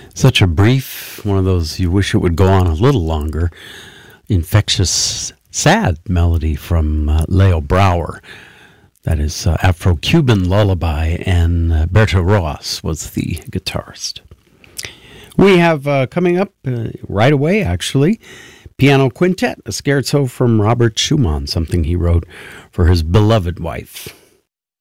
Such a brief, one of those you wish it would go on a little longer, infectious, sad melody from Leo Brouwer. That is Afro-Cuban Lullaby, and Berto Rojas was the guitarist. We have coming up right away, actually, piano quintet, a scherzo from Robert Schumann, something he wrote for his beloved wife.